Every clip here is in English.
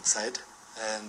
good side. And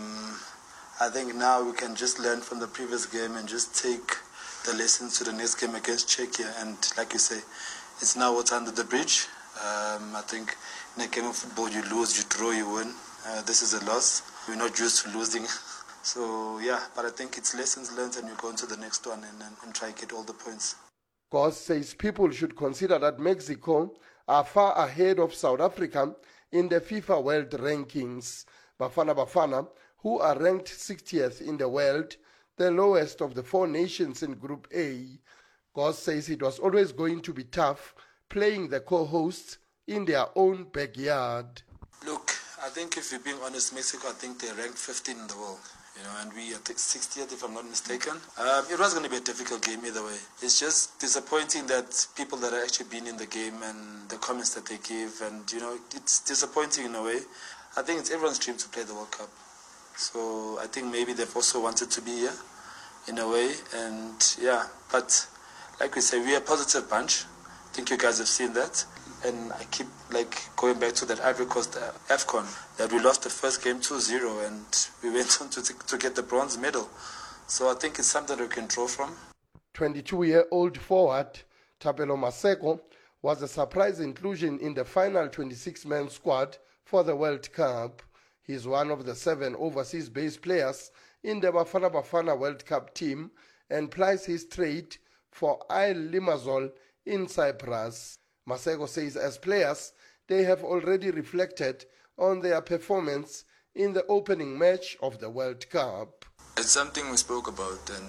I think now we can just learn from the previous game and just take the lessons to the next game against Czechia. And like you say, it's now what's under the bridge. I think in a game of football, you lose, you draw, you win. This is a loss. We're not used to losing. So, yeah, but I think it's lessons learned and you go into the next one and try to get all the points. Goss says people should consider that Mexico are far ahead of South Africa in the FIFA World Rankings. Bafana, who are ranked 60th in the world, the lowest of the four nations in Group A. Goss says it was always going to be tough playing the co-hosts in their own backyard. Look, I think if you're being honest, Mexico, I think they're ranked 15 in the world. And we are 60th, if I'm not mistaken. It was going to be a difficult game either way. It's just disappointing that people that have actually been in the game and the comments that they give, and, it's disappointing in a way. I think it's everyone's dream to play the World Cup. So I think maybe they've also wanted to be here in a way. And, yeah, but like we say, we're a positive bunch. I think you guys have seen that. And I keep going back to that Ivory Coast AFCON, that we lost the first game 2-0 and we went on to get the bronze medal. So I think it's something we can draw from. 22-year-old forward Thapelo Maseko was a surprise inclusion in the final 26-man squad for the World Cup. He's one of the 7 overseas-based players in the Bafana World Cup team and plies his trade for Al Limassol in Cyprus. Maseko says as players, they have already reflected on their performance in the opening match of the World Cup. It's something we spoke about, and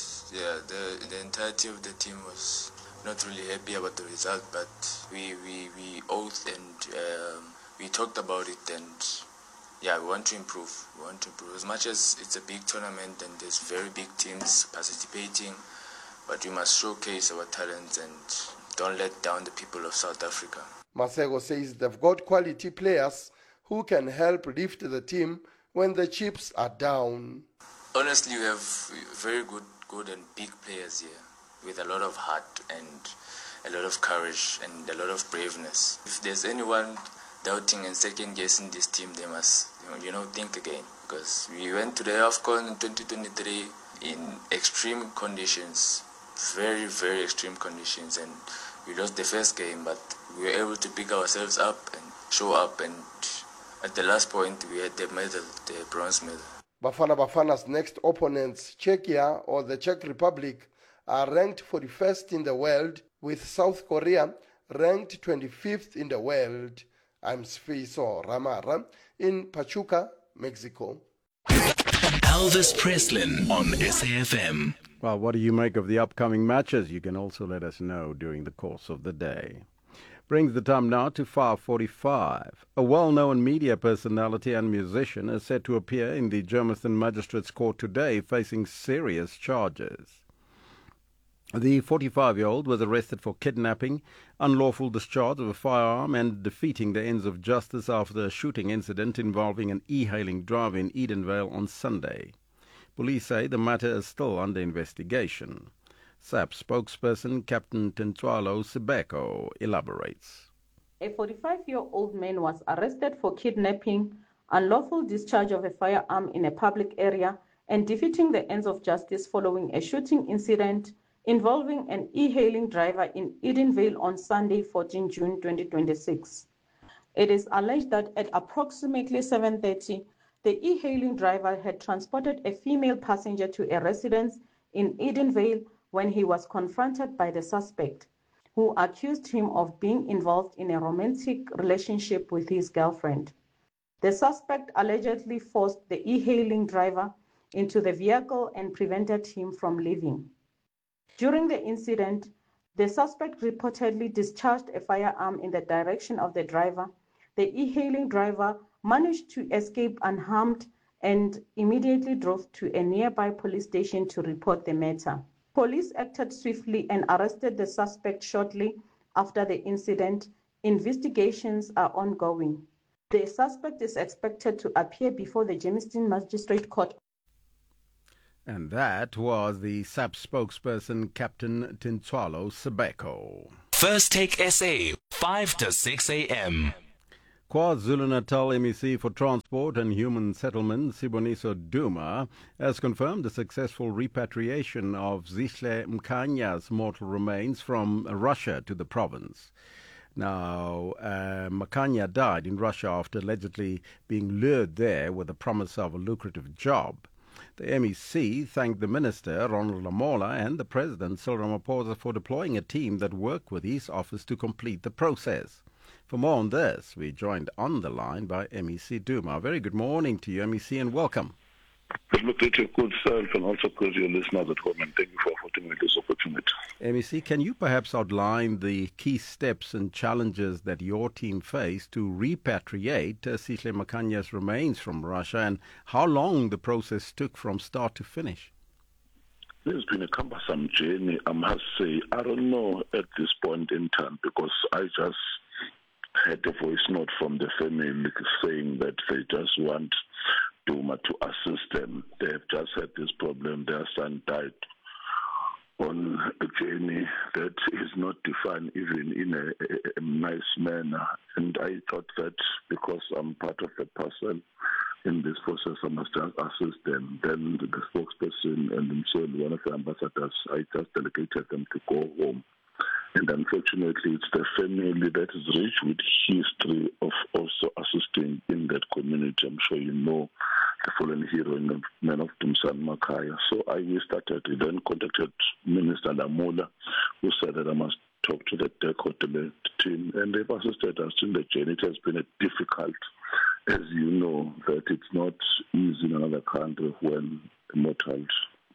the entirety of the team was not really happy about the result, but we oathed and we talked about it, and we want to improve. As much as it's a big tournament and there's very big teams participating, but we must showcase our talents and don't let down the people of South Africa. Maseko says they've got quality players who can help lift the team when the chips are down. Honestly, we have very good and big players here with a lot of heart and a lot of courage and a lot of braveness. If there's anyone doubting and second guessing this team, they must think again, because we went to the AFCON in 2023 in extreme conditions. Very, very extreme conditions, and we lost the first game, but we were able to pick ourselves up and show up, and at the last point we had the medal, the bronze medal. Bafana's next opponents, Czechia or the Czech Republic, are ranked 41st in the world, with South Korea ranked 25th in the world. I'm Sfiso Ramara in Pachuca, Mexico. Elvis Preslin on SAFM. Well, what do you make of the upcoming matches? You can also let us know during the course of the day. Brings the time now to 5:45. A well-known media personality and musician is set to appear in the Germiston Magistrates Court today facing serious charges. The 45-year-old was arrested for kidnapping, unlawful discharge of a firearm and defeating the ends of justice after a shooting incident involving an e-hailing driver in Edenvale on Sunday. Police say the matter is still under investigation. SAP spokesperson Captain Tintswalo Sibeko elaborates. A 45-year-old man was arrested for kidnapping, unlawful discharge of a firearm in a public area, and defeating the ends of justice following a shooting incident involving an e-hailing driver in Edenvale on Sunday, 14 June 2026. It is alleged that at approximately 7:30, the e-hailing driver had transported a female passenger to a residence in Edenvale when he was confronted by the suspect, who accused him of being involved in a romantic relationship with his girlfriend. The suspect allegedly forced the e-hailing driver into the vehicle and prevented him from leaving. During the incident, the suspect reportedly discharged a firearm in the direction of the driver. The e-hailing driver managed to escape unharmed and immediately drove to a nearby police station to report the matter. Police acted swiftly and arrested the suspect shortly after the incident. Investigations are ongoing. The suspect is expected to appear before the Germiston Magistrate Court. And that was the SAP spokesperson, Captain Tintswalo Sibeko. First Take SA, 5 to 6 a.m. KwaZulu-Natal MEC for Transport and Human Settlement, Siboniso Duma, has confirmed the successful repatriation of Zishle Mkanya's mortal remains from Russia to the province. Now, Mkanya died in Russia after allegedly being lured there with the promise of a lucrative job. The MEC thanked the Minister, Ronald Lamola, and the President, Cyril Ramaphosa, for deploying a team that worked with his office to complete the process. For more on this, we're joined on the line by MEC Duma. Very good morning to you, MEC, and welcome. Good look at your good self and also good your listeners at home, and thank you for affording me this opportunity. MEC, can you perhaps outline the key steps and challenges that your team faced to repatriate Zishle Mkanya's remains from Russia, and how long the process took from start to finish? There's been a cumbersome journey, I must say. I don't know at this point in time, because I just had a voice note from the family saying that they just want Duma to assist them. They have just had this problem. Their son died on a journey that is not defined even in a nice manner. And I thought that because I'm part of the parcel in this process, I must just assist them. Then the spokesperson and himself, one of the ambassadors, I just delegated them to go home. And unfortunately, it's the family that is rich with history of also assisting in that community. I'm sure you know the fallen hero in the Man of Dumsan Makaya. So I then contacted Minister Lamola, who said that I must talk to the DECO team, and they've assisted us in the journey. It has been a difficult, as you know, that it's not easy in another country when mortals.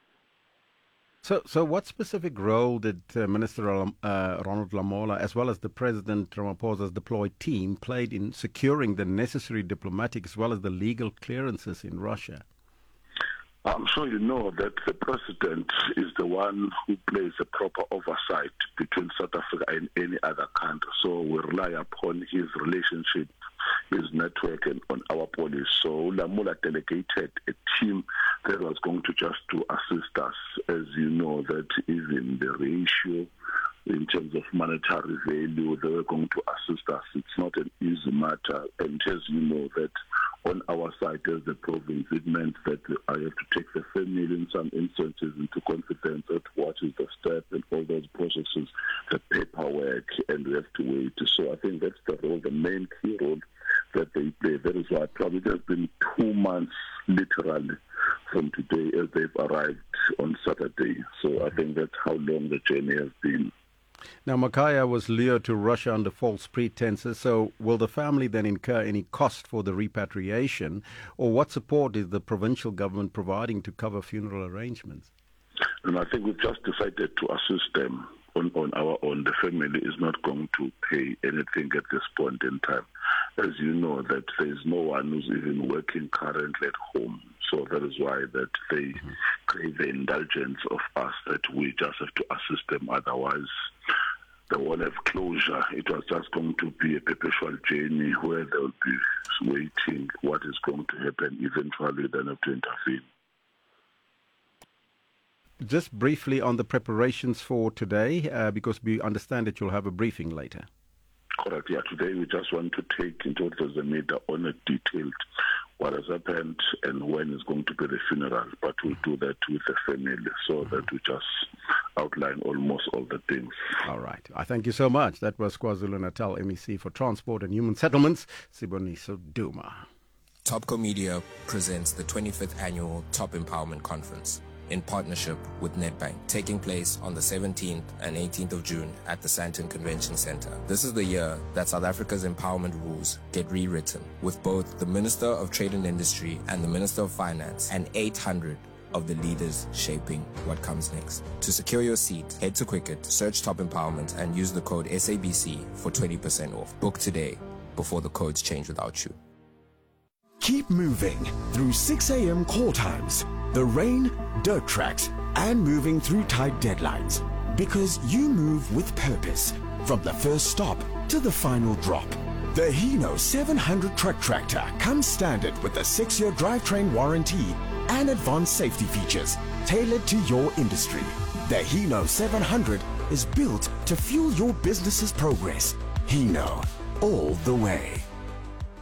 So what specific role did Minister Ronald Lamola, as well as the President Ramaphosa's deployed team, played in securing the necessary diplomatic as well as the legal clearances in Russia? I'm sure you know that the President is the one who plays a proper oversight between South Africa and any other country. So we rely upon his relationship, his network, and on our policy. So Lamola delegated a team that was going to just to assist us. As you know, that even the ratio in terms of monetary value, they were going to assist us. It's not an easy matter. And as you know, that on our side as the province, it meant that I have to take the family in some instances into confidence at what is the step and all those processes, the paperwork, and we have to wait. So I think that's the role, the main key role that they play. That is why probably it has been 2 months literally from today as they've arrived on Saturday. So I think that's how long the journey has been. Now, Makaya was lured to Russia under false pretenses, so will the family then incur any cost for the repatriation, or what support is the provincial government providing to cover funeral arrangements? And I think we've just decided to assist them on our own. The family is not going to pay anything at this point in time. As you know, that there is no one who's even working currently at home. So that is why that they crave the indulgence of us, that we just have to assist them. Otherwise, they won't have closure. It was just going to be a perpetual journey where they'll be waiting what is going to happen. Eventually, they'll have to intervene. Just briefly on the preparations for today, because we understand that you'll have a briefing later. Correct. Yeah, today we just want to take into the media on a detailed what has happened and when is going to be the funeral. But we'll do that with the family so that we just outline almost all the things. All right. I thank you so much. That was KwaZulu-Natal MEC for Transport and Human Settlements, Siboniso Duma. Topco Media presents the 25th Annual Top Empowerment Conference in partnership with Nedbank, taking place on the 17th and 18th of June at the Sandton Convention Center. This is the year that South Africa's empowerment rules get rewritten, with both the Minister of Trade and Industry and the Minister of Finance and 800 of the leaders shaping what comes next. To secure your seat, head to Quicket, search Top Empowerment, and use the code SABC for 20% off. Book today before the codes change without you. Keep moving through 6 a.m. call times, the rain, dirt tracks, and moving through tight deadlines. Because you move with purpose, from the first stop to the final drop. The Hino 700 truck tractor comes standard with a 6-year drivetrain warranty and advanced safety features tailored to your industry. The Hino 700 is built to fuel your business's progress. Hino, all the way.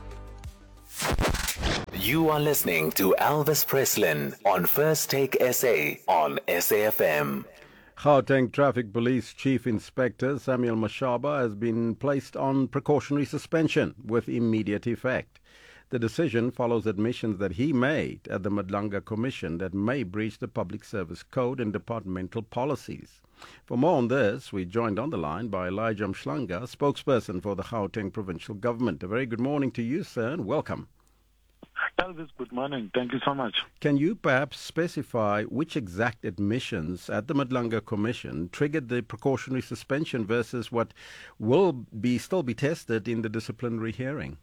You are listening to Elvis Preslin on First Take SA on SAFM. Gauteng Traffic Police Chief Inspector Samuel Mashaba has been placed on precautionary suspension with immediate effect. The decision follows admissions that he made at the Madlanga Commission that may breach the Public Service Code and departmental policies. For more on this, we joined on the line by Elijah Mhlanga, spokesperson for the Gauteng Provincial Government. A very good morning to you, sir, and welcome. Elvis, good morning. Thank you so much. Can you perhaps specify which exact admissions at the Madlanga Commission triggered the precautionary suspension versus what will still be tested in the disciplinary hearing?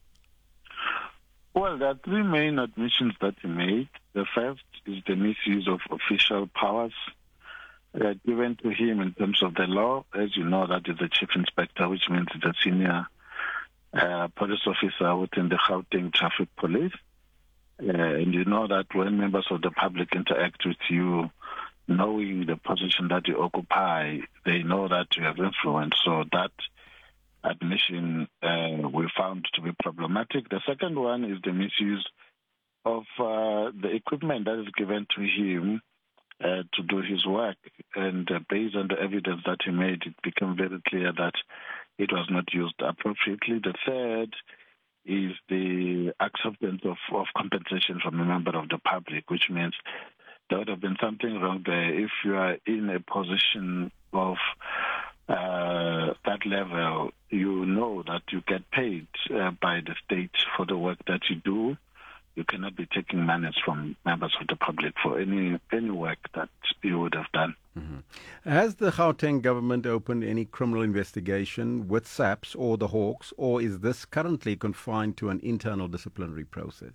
Well, there are three main admissions that he made. The first is the misuse of official powers given to him in terms of the law. As you know, that is the chief inspector, which means the senior police officer within the Gauteng Traffic Police. And you know that when members of the public interact with you, knowing the position that you occupy, they know that you have influence. So that admission we found to be problematic. The second one is the misuse of the equipment that is given to him to do his work. And based on the evidence that he made, it became very clear that it was not used appropriately. The third is the acceptance of compensation from a member of the public, which means there would have been something wrong there. If you are in a position of that level, you know that you get paid by the state for the work that you do. You cannot be taking monies from members of the public for any work that you would have done. Mm-hmm. Has the Gauteng government opened any criminal investigation with SAPS or the Hawks, or is this currently confined to an internal disciplinary process?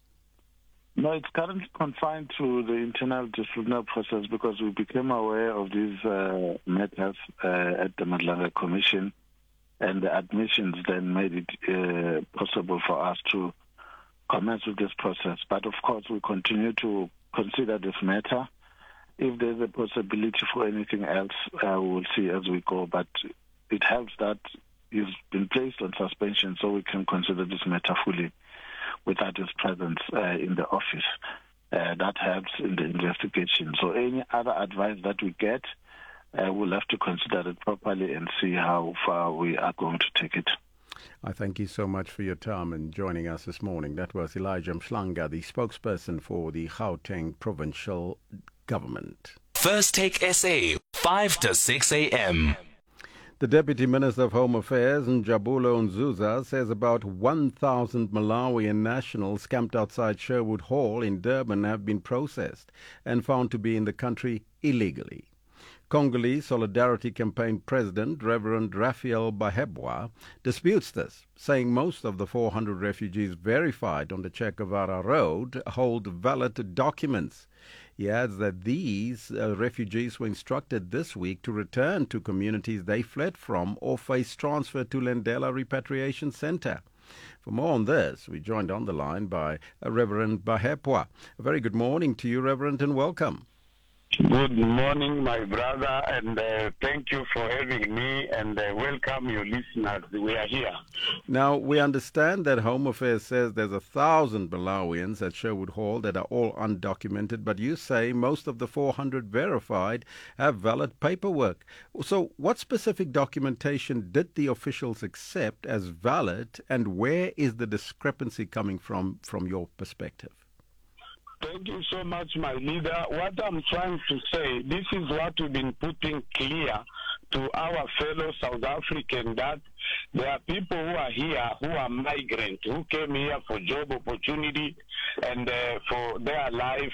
No, it's currently confined to the internal disciplinary process because we became aware of these matters at the Madlanga Commission, and the admissions then made it possible for us to commence with this process. But of course, we continue to consider this matter. If there's a possibility for anything else, we will see as we go. But it helps that he's been placed on suspension so we can consider this matter fully without his presence in the office. That helps in the investigation. So any other advice that we get, we'll have to consider it properly and see how far we are going to take it. I thank you so much for your time and joining us this morning. That was Elijah Mhlanga, the spokesperson for the Gauteng Provincial Government. First Take SA, 5 to 6 a.m. The Deputy Minister of Home Affairs, Njabulo Nzuza, says about 1,000 Malawian nationals camped outside Sherwood Hall in Durban have been processed and found to be in the country illegally. Congolese Solidarity Campaign President Reverend Raphael Bahebwa disputes this, saying most of the 400 refugees verified on the Che Guevara Road hold valid documents. He adds that these refugees were instructed this week to return to communities they fled from or face transfer to Lendela Repatriation Center. For more on this, we joined on the line by Reverend Bahebwa. A very good morning to you, Reverend, and welcome. Good morning, my brother, and thank you for having me, and welcome your listeners. We are here. Now, we understand that Home Affairs says there's 1,000 Malawians at Sherwood Hall that are all undocumented, but you say most of the 400 verified have valid paperwork. So what specific documentation did the officials accept as valid, and where is the discrepancy coming from your perspective? Thank you so much, my leader. What I'm trying to say, this is what we've been putting clear to our fellow South Africans, that there are people who are here who are migrants, who came here for job opportunity and for their life,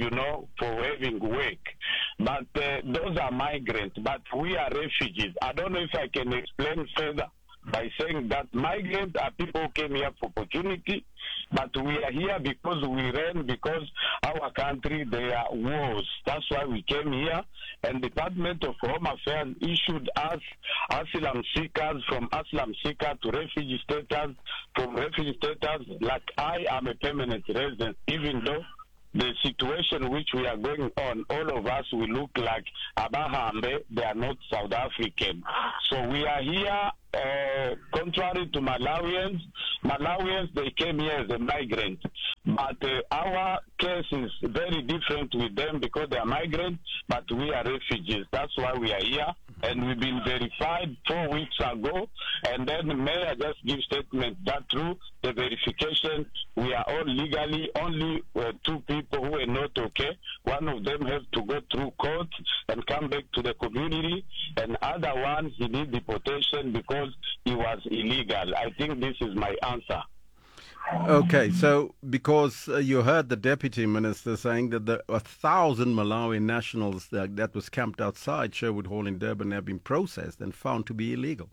for having work. But those are migrants, but we are refugees. I don't know if I can explain further by saying that migrants are people who came here for opportunity, but we are here because we ran, because our country, there are wars. That's why we came here, and the Department of Home Affairs issued us asylum seekers, from asylum seeker to refugee status, from refugee status, like I am a permanent resident, even though the situation which we are going on, all of us, we look like Abahambe, they are not South African. So we are here contrary to Malawians, they came here as a migrant. But our case is very different with them because they are migrants, but we are refugees. That's why we are here. And we've been verified 4 weeks ago. And then the mayor just gives statement that through the verification, we are all legally, only 2 people who are not okay. One of them has to go through court and come back to the community. And other one, he need deportation because he was illegal. I think this is my answer. Okay, so because you heard the deputy minister saying that 1,000 Malawi nationals that was camped outside Sherwood Hall in Durban have been processed and found to be illegal.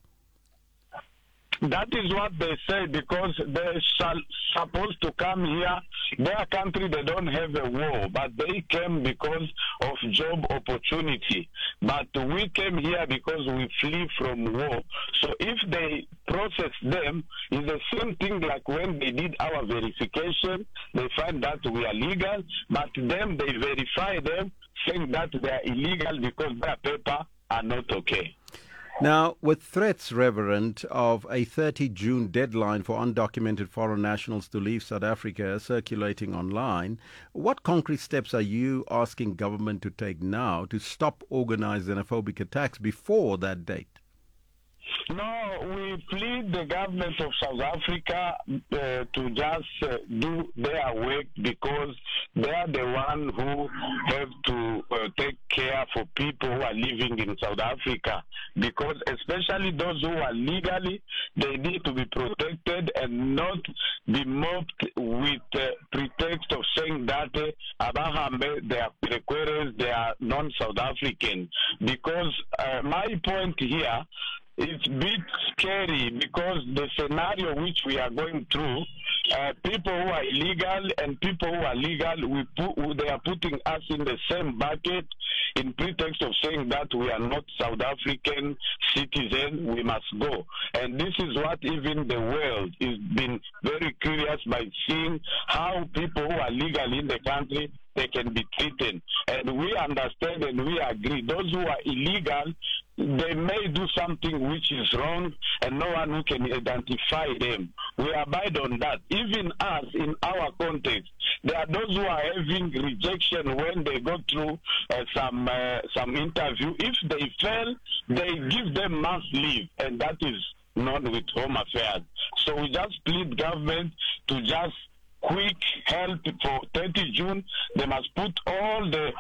That is what they say because they're supposed to come here. Their country, they don't have a war, but they came because of job opportunity. But we came here because we flee from war. So if they process them, it's the same thing like when they did our verification. They find that we are legal, but then they verify them saying that they are illegal because their paper are not okay. Now, with threats, Reverend, of a 30 June deadline for undocumented foreign nationals to leave South Africa circulating online, what concrete steps are you asking government to take now to stop organized xenophobic attacks before that date? No, we plead the government of South Africa to just do their work because they are the one who have to take care for people who are living in South Africa. Because especially those who are legally, they need to be protected and not be mobbed with pretext of saying that Abahambe, they are Perequeres, they are non-South African. Because my point here, it's a bit scary because the scenario which we are going through, people who are illegal and people who are legal, they are putting us in the same bucket in pretext of saying that we are not South African citizens, we must go. And this is what even the world has been very curious by seeing how people who are legal in the country, they can be treated. And we understand and we agree. Those who are illegal, they may do something which is wrong and no one who can identify them. We abide on that. Even us, in our context, there are those who are having rejection when they go through some interview. If they fail, they give them months leave, and that is not with Home Affairs. So we just plead government to just quick help for 30 June. They must put all the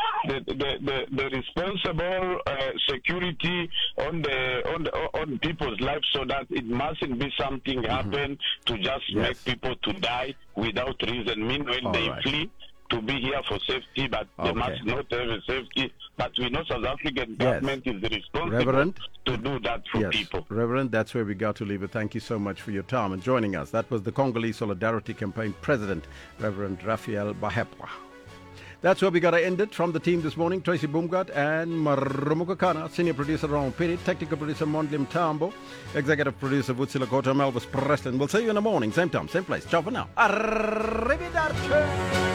responsible security on people's lives so that it mustn't be something happen to just make people to die without reason. Meanwhile, they flee to be here for safety, but they must not have a safety. But we know South African government is responsible to do that for people. Reverend, that's where we got to leave it. Thank you so much for your time and joining us. That was the Congolese Solidarity Campaign President, Reverend Raphael Bahepwa. That's where we got to end it. From the team this morning, Tracy Boomgart and Marumuka Kana, Senior Producer Ron Piri, Technical Producer Mondlim Tambo, Executive Producer Vutsila Kota, Elvis Preslin. We'll see you in the morning, same time, same place. Ciao for now. Arrivederci.